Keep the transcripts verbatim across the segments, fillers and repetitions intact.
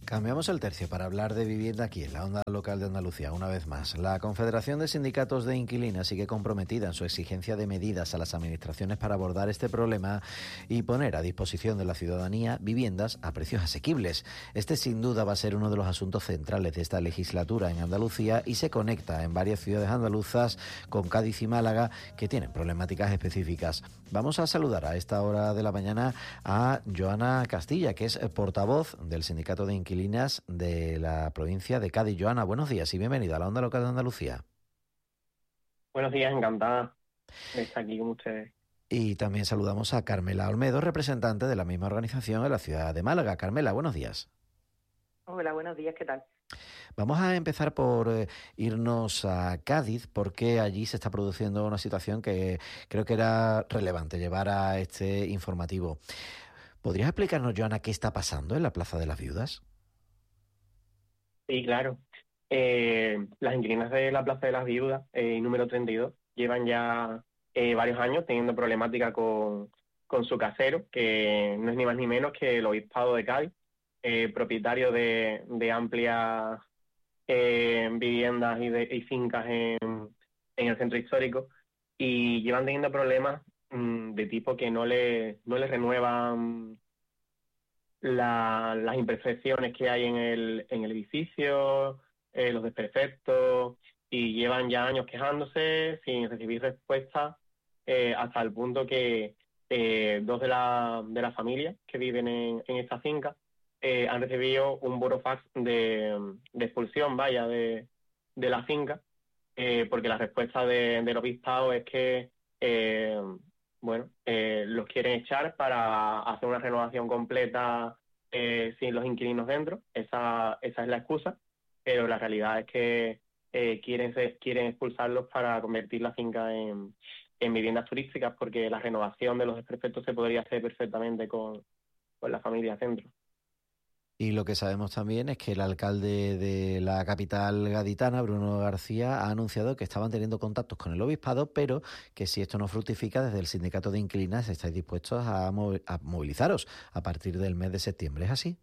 Cambiamos el tercio para hablar de vivienda aquí en la onda local de Andalucía. Una vez más, la Confederación de Sindicatos de Inquilinas sigue comprometida en su exigencia de medidas a las administraciones para abordar este problema y poner a disposición de la ciudadanía viviendas a precios asequibles. Este sin duda va a ser uno de los asuntos centrales de esta legislatura en Andalucía y se conecta en varias ciudades andaluzas con Cádiz y Málaga, que tienen problemáticas específicas. Vamos a saludar a esta hora de la mañana a Joana Castilla, que es portavoz del Sindicato de Inquilinas de la provincia de Cádiz. Joana, buenos días y bienvenida a la onda local de Andalucía. Buenos días, encantada de estar aquí con ustedes. Y también saludamos a Carmela Olmedo, representante de la misma organización en la ciudad de Málaga. Carmela, buenos días. Hola, buenos días, ¿qué tal? Vamos a empezar por eh, irnos a Cádiz, porque allí se está produciendo una situación que creo que era relevante llevar a este informativo. ¿Podrías explicarnos, Joana, qué está pasando en la Plaza de las Viudas? Sí, claro. Eh, las inquilinas de la Plaza de las Viudas, eh, número treinta y dos, llevan ya eh, varios años teniendo problemática con, con su casero, que no es ni más ni menos que el Obispado de Cádiz, eh, propietario de, de amplias eh, viviendas y, de, y fincas en, en el centro histórico, y llevan teniendo problemas mmm, de tipo que no le, no le renuevan La, las imperfecciones que hay en el, en el edificio, eh, los desperfectos, y llevan ya años quejándose sin recibir respuesta, eh, hasta el punto que eh, dos de la, de la familia que viven en, en esta finca eh, han recibido un burofax de, de expulsión, vaya, de, de la finca, eh, porque la respuesta de, del obispado es que eh, bueno, eh, los quieren echar para hacer una renovación completa eh, sin los inquilinos dentro. Esa, esa es la excusa, pero la realidad es que eh, quieren, quieren expulsarlos para convertir la finca en, en viviendas turísticas, porque la renovación de los desperfectos se podría hacer perfectamente con, con las familias dentro. Y lo que sabemos también es que el alcalde de la capital gaditana, Bruno García, ha anunciado que estaban teniendo contactos con el obispado, pero que si esto no fructifica, desde el sindicato de inquilinas estáis dispuestos a, movi- a movilizaros a partir del mes de septiembre. ¿Es así?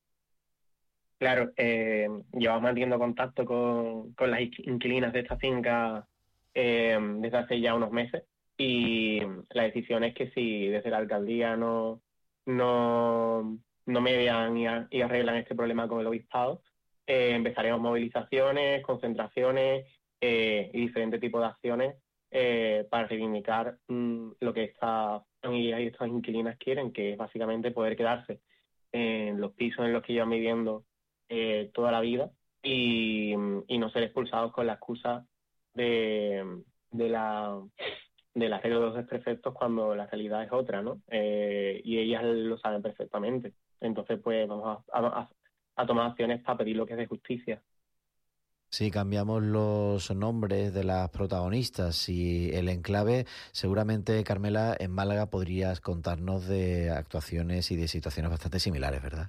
Claro, eh, llevamos manteniendo contacto con, con las inquilinas de esta finca eh, desde hace ya unos meses, y la decisión es que si desde la alcaldía no, no, no median y, a- y arreglan este problema con el obispado, eh, empezaremos movilizaciones, concentraciones eh, y diferentes tipos de acciones eh, para reivindicar mm, lo que estas familias y estas inquilinas quieren, que es básicamente poder quedarse en los pisos en los que llevan viviendo eh, toda la vida, y, y no ser expulsados con la excusa de, de la del arreglo de los desperfectos, cuando la realidad es otra, ¿no? Eh, y ellas lo saben perfectamente. Entonces, pues vamos a, a, a tomar acciones para pedir lo que es de justicia. Si cambiamos los nombres de las protagonistas y el enclave, seguramente, Carmela, en Málaga podrías contarnos de actuaciones y de situaciones bastante similares, ¿verdad?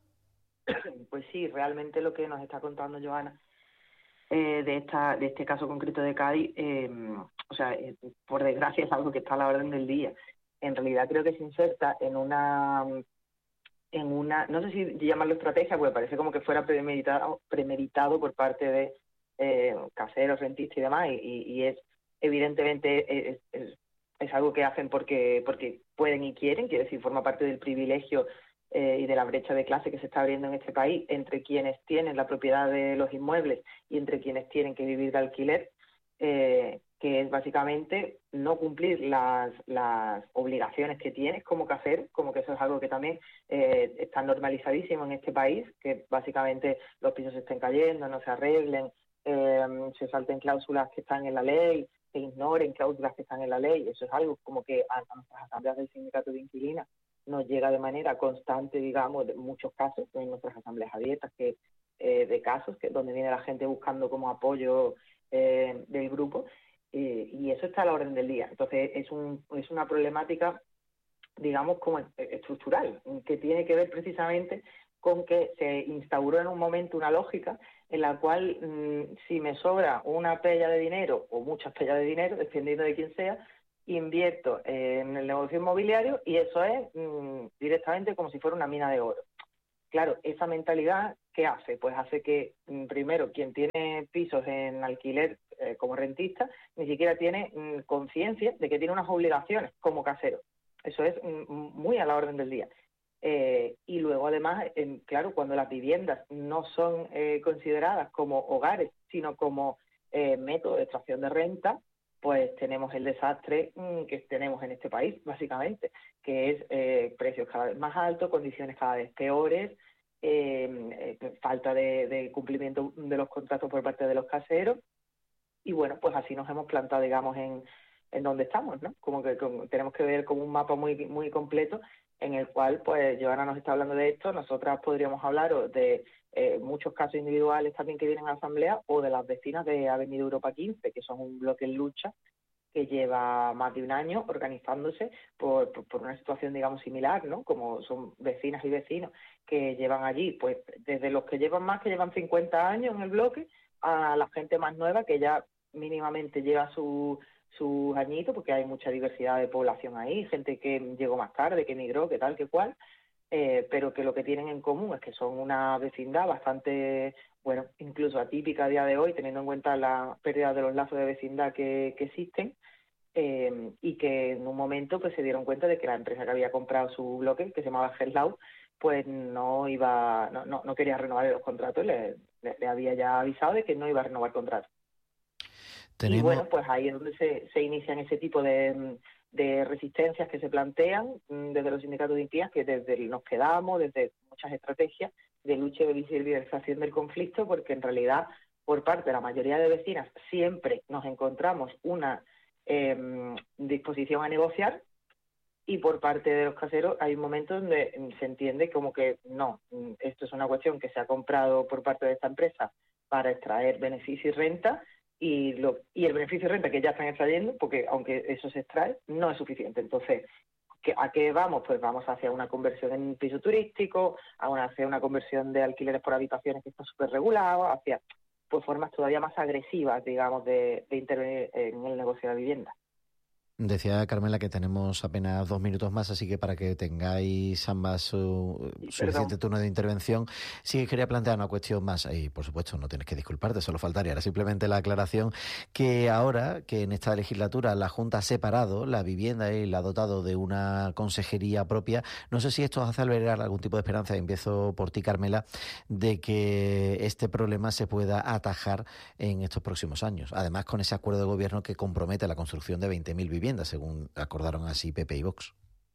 Pues sí, realmente lo que nos está contando Joana eh, de esta de este caso concreto de Cádiz, eh, o sea, eh, por desgracia es algo que está a la orden del día. En realidad creo que se inserta en una, en una, no sé si llamarlo estrategia, porque parece como que fuera premeditado, premeditado por parte de eh, caseros, rentistas y demás, y, y es evidentemente es, es, es algo que hacen porque porque pueden y quieren, quiere decir, forma parte del privilegio eh, y de la brecha de clase que se está abriendo en este país entre quienes tienen la propiedad de los inmuebles y entre quienes tienen que vivir de alquiler, eh, que es básicamente no cumplir las, las obligaciones que tienes como casero, como que eso es algo que también eh, está normalizadísimo en este país, que básicamente los pisos se estén cayendo, no se arreglen, eh, se salten cláusulas que están en la ley, se ignoren cláusulas que están en la ley. Eso es algo como que a, a nuestras asambleas del sindicato de inquilinas nos llega de manera constante, digamos, de muchos casos, en nuestras asambleas abiertas, que eh, de casos que donde viene la gente buscando como apoyo eh, del grupo, eh, y eso está a la orden del día. Entonces es, un, es una problemática, digamos, como estructural, que tiene que ver precisamente con que se instauró en un momento una lógica en la cual mmm, si me sobra una pella de dinero o muchas pellas de dinero, dependiendo de quién sea, invierto en el negocio inmobiliario y eso es mmm, directamente como si fuera una mina de oro. Claro, esa mentalidad ¿qué hace? Pues hace que, primero, quien tiene pisos en alquiler eh, como rentista, ni siquiera tiene mm, conciencia de que tiene unas obligaciones como casero. Eso es mm, muy a la orden del día. Eh, y luego, además, eh, claro, cuando las viviendas no son eh, consideradas como hogares, sino como eh, método de extracción de renta, pues tenemos el desastre mmm, que tenemos en este país, básicamente, que es eh, precios cada vez más altos, condiciones cada vez peores, eh, eh, falta de, de cumplimiento de los contratos por parte de los caseros, y bueno, pues así nos hemos plantado, digamos, en, en donde estamos, ¿no? Como que como, tenemos que ver como un mapa muy muy completo en el cual, pues, Joana nos está hablando de esto, nosotras podríamos hablar de eh, muchos casos individuales también que vienen a la asamblea, o de las vecinas de Avenida Europa quince, que son un bloque en lucha que lleva más de un año organizándose por, por, por una situación, digamos, similar, ¿no? Como son vecinas y vecinos que llevan allí, pues, desde los que llevan más, que llevan cincuenta años en el bloque, a la gente más nueva que ya mínimamente lleva su sus añitos, porque hay mucha diversidad de población ahí, gente que llegó más tarde, que emigró, que tal, que cual, eh, pero que lo que tienen en común es que son una vecindad bastante, bueno, incluso atípica a día de hoy, teniendo en cuenta la pérdida de los lazos de vecindad que, que existen, eh, y que en un momento pues se dieron cuenta de que la empresa que había comprado su bloque, que se llamaba Hellau, pues no iba, no, no, no quería renovar los contratos, le, le, le había ya avisado de que no iba a renovar contratos. Tenemos... Y bueno, pues ahí es donde se, se inician ese tipo de, de resistencias que se plantean desde los sindicatos de inquilinos, que desde nos quedamos, desde muchas estrategias de lucha y de visibilización del conflicto, porque en realidad por parte de la mayoría de vecinas siempre nos encontramos una eh, disposición a negociar, y por parte de los caseros hay un momento donde se entiende como que no, esto es una cuestión que se ha comprado por parte de esta empresa para extraer beneficio y renta, y, lo, y el beneficio de renta que ya están extrayendo, porque aunque eso se extrae, no es suficiente. Entonces, ¿a qué vamos? Pues vamos hacia una conversión en piso turístico, a una, hacia una conversión de alquileres por habitaciones que está súper regulado, hacia pues formas todavía más agresivas, digamos, de, de intervenir en el negocio de la vivienda. Decía Carmela que tenemos apenas dos minutos más, así que para que tengáis ambas su, sí, suficiente turno de intervención, sí quería plantear una cuestión más, y por supuesto no tienes que disculparte, solo faltaría, era simplemente la aclaración que ahora que en esta legislatura la Junta ha separado la vivienda y la ha dotado de una consejería propia, no sé si esto hace albergar algún tipo de esperanza, y empiezo por ti, Carmela, de que este problema se pueda atajar en estos próximos años, además con ese acuerdo de gobierno que compromete la construcción de veinte mil viviendas, según acordaron así P P y Vox.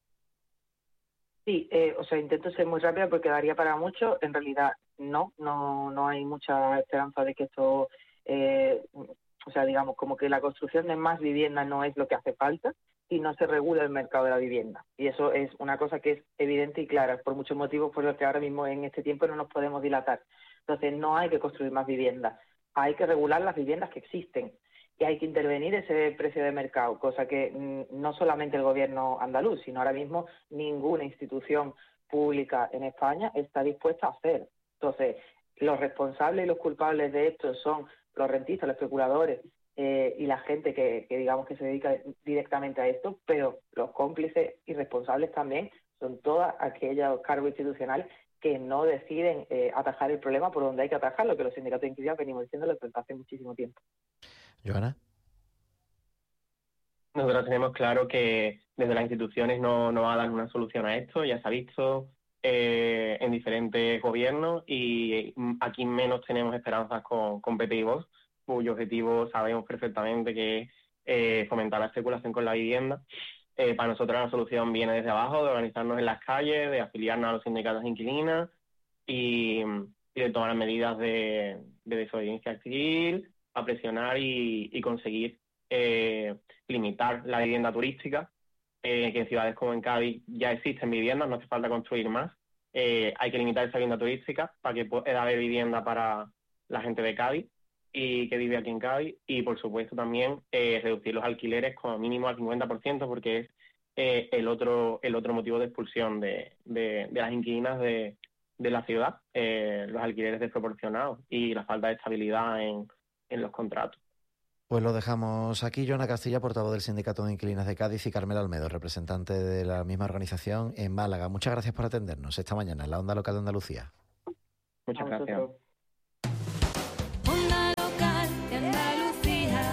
Sí, eh, o sea, intento ser muy rápida porque daría para mucho. En realidad, no, no, no hay mucha esperanza de que esto, eh, o sea, digamos, como que la construcción de más viviendas no es lo que hace falta y no se regula el mercado de la vivienda. Y eso es una cosa que es evidente y clara, por muchos motivos por los que ahora mismo en este tiempo no nos podemos dilatar. Entonces, no hay que construir más viviendas, hay que regular las viviendas que existen. Y hay que intervenir ese precio de mercado, cosa que mm, no solamente el gobierno andaluz, sino ahora mismo ninguna institución pública en España está dispuesta a hacer. Entonces, los responsables y los culpables de esto son los rentistas, los especuladores eh, y la gente que, que digamos que se dedica directamente a esto, pero los cómplices y responsables también son todos aquellos cargos institucionales que no deciden eh, atajar el problema por donde hay que atajarlo, que los sindicatos de inquilinos venimos diciéndolo desde hace muchísimo tiempo. Joana. Nosotros tenemos claro que desde las instituciones no, no va a dar una solución a esto, ya se ha visto eh, en diferentes gobiernos, y aquí menos tenemos esperanzas con, con P P y Vox, cuyo objetivo sabemos perfectamente que es eh, fomentar la especulación con la vivienda. Eh, para nosotros la solución viene desde abajo, de organizarnos en las calles, de afiliarnos a los sindicatos de inquilinas y, y de tomar medidas de, de desobediencia civil, a presionar y, y conseguir eh, limitar la vivienda turística, eh, que en ciudades como en Cádiz ya existen viviendas, no hace falta construir más. Eh, hay que limitar esa vivienda turística para que pueda haber vivienda para la gente de Cádiz y que vive aquí en Cádiz, y por supuesto también eh, reducir los alquileres como mínimo al cincuenta por ciento, porque es eh, el otro el otro motivo de expulsión de, de, de las inquilinas de, de la ciudad, eh, los alquileres desproporcionados y la falta de estabilidad en en los contratos. Pues lo dejamos aquí. Joana Castilla, portavoz del Sindicato de Inquilinas de Cádiz, y Carmela Olmedo, representante de la misma organización en Málaga. Muchas gracias por atendernos esta mañana en la Onda Local de Andalucía. Muchas gracias. Onda Local de Andalucía.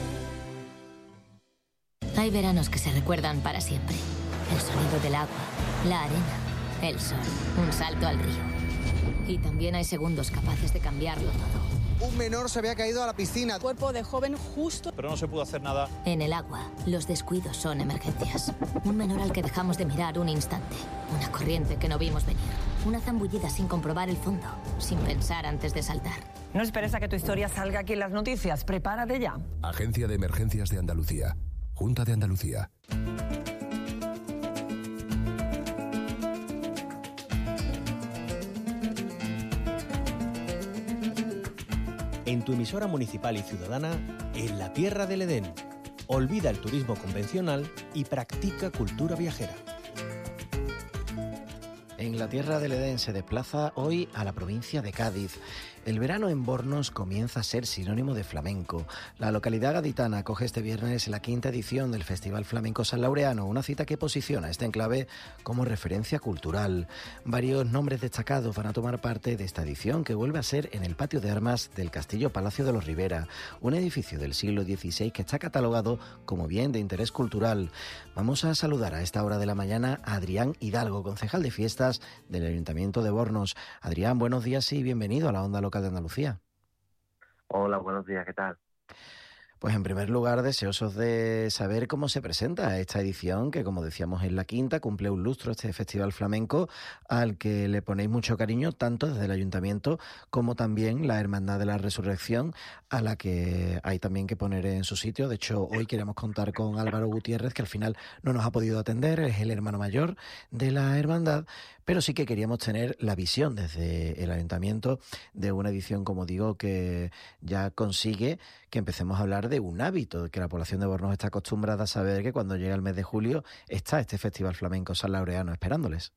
Hay veranos que se recuerdan para siempre. El sonido del agua, la arena, el sol, un salto al río. Y también hay segundos capaces de cambiarlo todo. Un menor se había caído a la piscina. Cuerpo de joven justo. Pero no se pudo hacer nada. En el agua, los descuidos son emergencias. Un menor al que dejamos de mirar un instante. Una corriente que no vimos venir. Una zambullida sin comprobar el fondo, sin pensar antes de saltar. No esperes a que tu historia salga aquí en las noticias. Prepárate ya. Agencia de Emergencias de Andalucía. Junta de Andalucía. En tu emisora municipal y ciudadana, en la Tierra del Edén. Olvida el turismo convencional y practica cultura viajera. En la Tierra del Edén se desplaza hoy a la provincia de Cádiz. El verano en Bornos comienza a ser sinónimo de flamenco. La localidad gaditana acoge este viernes la quinta edición del Festival Flamenco San Laureano, una cita que posiciona este enclave como referencia cultural. Varios nombres destacados van a tomar parte de esta edición, que vuelve a ser en el patio de armas del Castillo Palacio de los Rivera, un edificio del siglo dieciséis que está catalogado como bien de interés cultural. Vamos a saludar a esta hora de la mañana a Adrián Hidalgo, concejal de fiestas del Ayuntamiento de Bornos. Adrián, buenos días y bienvenido a la Onda Local de Andalucía. Hola, buenos días, ¿qué tal? Pues en primer lugar, deseosos de saber cómo se presenta esta edición, que como decíamos es la quinta, cumple un lustro este Festival Flamenco, al que le ponéis mucho cariño, tanto desde el Ayuntamiento como también la Hermandad de la Resurrección, a la que hay también que poner en su sitio. De hecho, hoy queremos contar con Álvaro Gutiérrez, que al final no nos ha podido atender, es el hermano mayor de la Hermandad, pero sí que queríamos tener la visión desde el Ayuntamiento de una edición, como digo, que ya consigue que empecemos a hablar de un hábito, que la población de Bornos está acostumbrada a saber que cuando llega el mes de julio está este Festival Flamenco San Laureano esperándoles.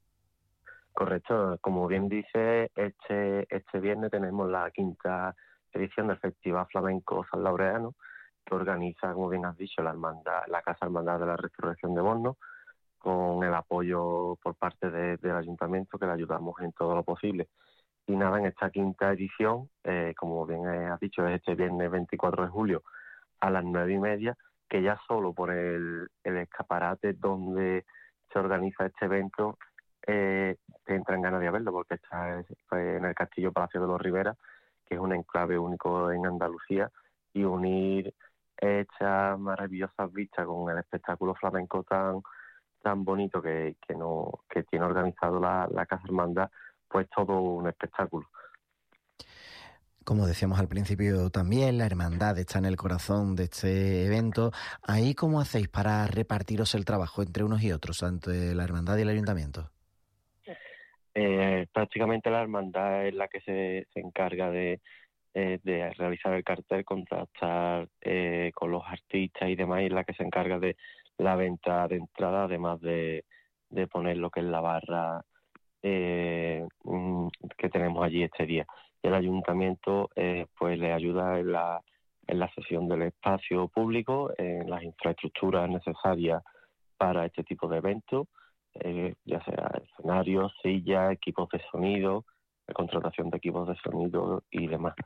Correcto, como bien dice, este este viernes tenemos la quinta edición del Festival Flamenco San Laureano, que organiza, como bien has dicho, la hermandad, la Casa Hermandad de la Resurrección de Bornos, con el apoyo por parte de, del Ayuntamiento, que le ayudamos en todo lo posible. Y nada, en esta quinta edición, eh, como bien has dicho, es este viernes veinticuatro de julio a las nueve y media, que ya solo por el, el escaparate donde se organiza este evento eh, te entran ganas de verlo, porque está en el Castillo Palacio de los Rivera, que es un enclave único en Andalucía, y unir estas maravillosas vistas con el espectáculo flamenco tan tan bonito que, que, no, que tiene organizado la, la Casa Hermandad, pues todo un espectáculo. Como decíamos al principio también, la hermandad está en el corazón de este evento. ¿Ahí cómo hacéis para repartiros el trabajo entre unos y otros, ante la hermandad y el ayuntamiento? Eh, prácticamente la hermandad es la que se, se encarga de, eh, de realizar el cartel, contactar eh, con los artistas y demás, y es la que se encarga de la venta de entrada, además de, de poner lo que es la barra eh, que tenemos allí este día. El ayuntamiento eh, pues le ayuda en la, en la cesión del espacio público, en las infraestructuras necesarias para este tipo de eventos, eh, ya sea escenarios, sillas, equipos de sonido, la contratación de equipos de sonido y demás.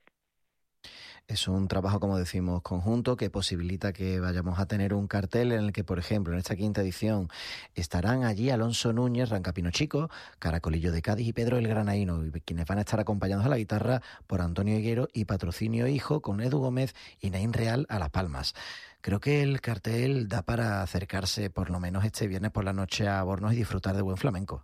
Es un trabajo, como decimos, conjunto, que posibilita que vayamos a tener un cartel en el que, por ejemplo, en esta quinta edición estarán allí Alonso Núñez, Rancapino Chico, Caracolillo de Cádiz y Pedro el Granaíno, quienes van a estar acompañados a la guitarra por Antonio Higuero y Patrocinio Hijo, con Edu Gómez y Naín Real a las palmas. Creo que el cartel da para acercarse por lo menos este viernes por la noche a Bornos y disfrutar de buen flamenco.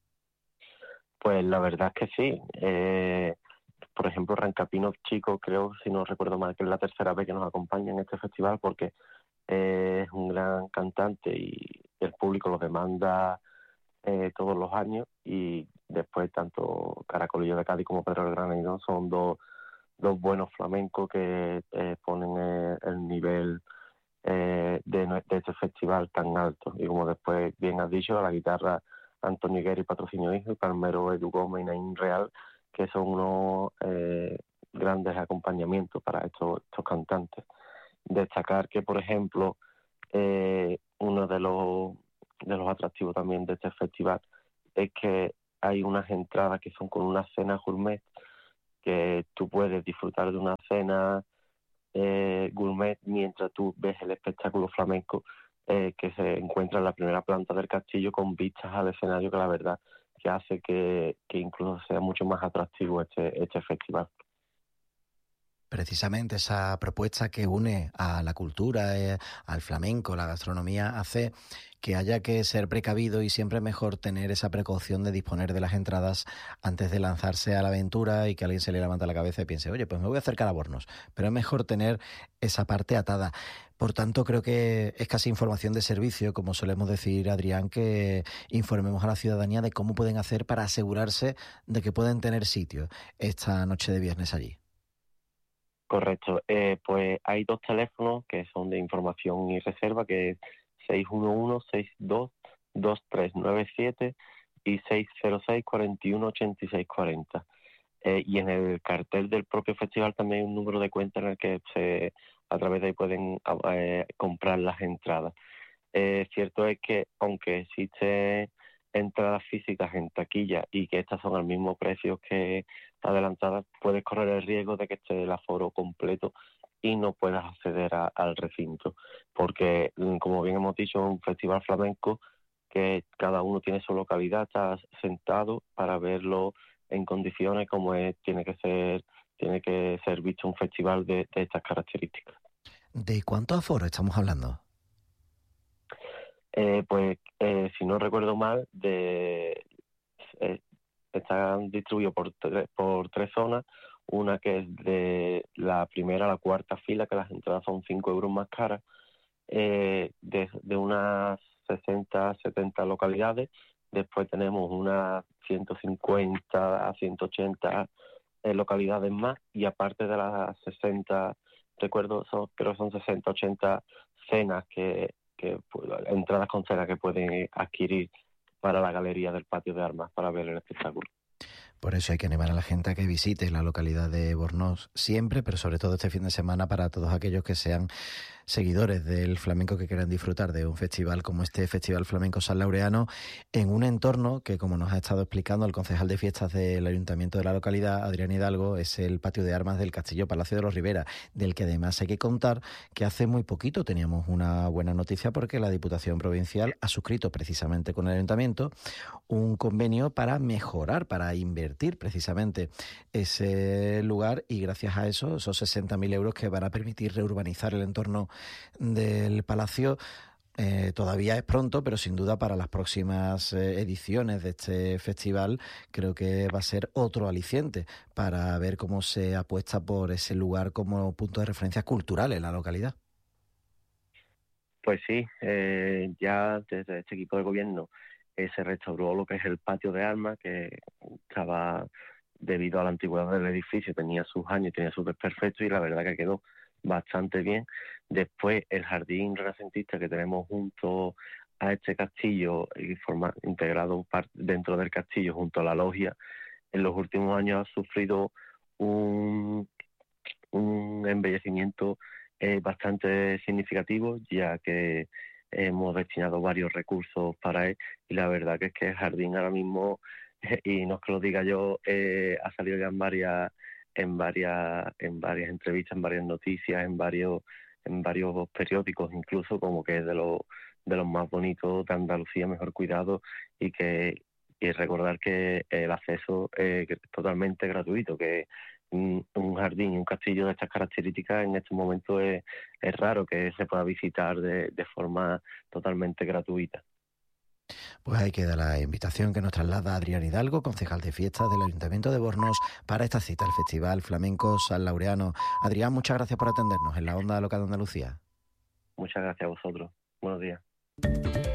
Pues la verdad es que sí. Eh... Por ejemplo, Rancapino Chico, creo, si no recuerdo mal, que es la tercera vez que nos acompaña en este festival, porque eh, es un gran cantante y el público lo demanda eh, todos los años, y después tanto Caracolillo de Cádiz como Pedro el Granaíno son dos, dos buenos flamencos que eh, ponen eh, el nivel eh, de, de este festival tan alto. Y como después bien has dicho, a la guitarra Antonio Higuero y Patrocinio Hijo, y Palmero Edu Gómez y Naín Real, que son unos eh, grandes acompañamientos para estos, estos cantantes. Destacar que, por ejemplo, eh, uno de los, de los atractivos también de este festival es que hay unas entradas que son con una cena gourmet, que tú puedes disfrutar de una cena eh, gourmet mientras tú ves el espectáculo flamenco eh, que se encuentra en la primera planta del castillo, con vistas al escenario, que la verdad que hace que, que incluso sea mucho más atractivo este, este festival. Precisamente esa propuesta que une a la cultura, eh, al flamenco, la gastronomía, hace que haya que ser precavido y siempre es mejor tener esa precaución de disponer de las entradas antes de lanzarse a la aventura y que alguien se le levante la cabeza y piense, oye, pues me voy a acercar a Bornos. Pero es mejor tener esa parte atada. Por tanto, creo que es casi información de servicio, como solemos decir, Adrián, que informemos a la ciudadanía de cómo pueden hacer para asegurarse de que pueden tener sitio esta noche de viernes allí. Correcto, eh, pues hay dos teléfonos que son de información y reserva, que es seis uno uno, seis dos, dos tres nueve siete y seis cero seis, cuatro uno, ocho seis cuatro cero. Eh, y en el cartel del propio festival también hay un número de cuenta en el que se, a través de ahí pueden eh, comprar las entradas. Eh, cierto es que aunque existe entradas físicas en taquilla y que estas son al mismo precio que adelantadas, puedes correr el riesgo de que esté el aforo completo y no puedas acceder a, al recinto, porque como bien hemos dicho, es un festival flamenco que cada uno tiene su localidad, está sentado para verlo en condiciones como es, tiene que ser tiene que ser visto un festival de, de estas características. ¿De cuánto aforo estamos hablando? Eh, pues, eh, si no recuerdo mal, de eh, están distribuidos por, tre- por tres zonas. Una que es de la primera a la cuarta fila, que las entradas son cinco euros más caras, eh, de, de unas sesenta, setenta localidades. Después tenemos unas ciento cincuenta a ciento ochenta eh, localidades más, y aparte de las sesenta, recuerdo, son, creo que son sesenta, ochenta cenas que que pues, entradas con cena que pueden adquirir para la galería del patio de armas para ver el espectáculo. Por eso hay que animar a la gente a que visite la localidad de Bornos siempre, pero sobre todo este fin de semana, para todos aquellos que sean seguidores del flamenco, que quieran disfrutar de un festival como este Festival Flamenco San Laureano, en un entorno que, como nos ha estado explicando el concejal de fiestas del Ayuntamiento de la localidad, Adrián Hidalgo, es el patio de armas del Castillo Palacio de los Rivera, del que además hay que contar que hace muy poquito teníamos una buena noticia, porque la Diputación Provincial ha suscrito precisamente con el Ayuntamiento un convenio para mejorar, para invertir precisamente ese lugar, y gracias a eso, esos sesenta mil euros que van a permitir reurbanizar el entorno del Palacio. Eh, todavía es pronto, pero sin duda para las próximas eh, ediciones de este festival creo que va a ser otro aliciente para ver cómo se apuesta por ese lugar como punto de referencia cultural en la localidad. Pues sí, eh, ya desde este equipo de gobierno eh, se restauró lo que es el patio de armas, que estaba, debido a la antigüedad del edificio, tenía sus años, tenía sus desperfectos, y la verdad que quedó bastante bien. Después el jardín renacentista que tenemos junto a este castillo y forma integrado dentro del castillo junto a la logia, en los últimos años ha sufrido un, un embellecimiento eh, bastante significativo, ya que hemos destinado varios recursos para él, y la verdad que es que el jardín ahora mismo, eh, y no es que lo diga yo, eh, ha salido ya en varias en varias en varias entrevistas, en varias noticias, en varios en varios periódicos, incluso, como que es de los de los más bonitos de Andalucía, mejor cuidado, y que y recordar que el acceso es totalmente gratuito, que un, un jardín y un castillo de estas características en este momento es, es raro que se pueda visitar de, de forma totalmente gratuita. Pues ahí queda la invitación que nos traslada Adrián Hidalgo, concejal de fiestas del Ayuntamiento de Bornos, para esta cita al Festival Flamenco San Laureano. Adrián, muchas gracias por atendernos en la Onda Local de Andalucía. Muchas gracias a vosotros. Buenos días.